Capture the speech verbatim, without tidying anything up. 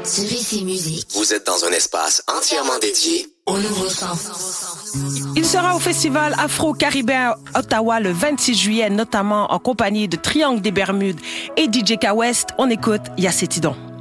Celui-ci musique. Vous êtes dans un espace entièrement dédié au nouveau son. Il sera au festival Afro-Caribéen Ottawa le vingt-six juillet, notamment en compagnie de Triangle des Bermudes et D J K West. On écoute Yacetidon.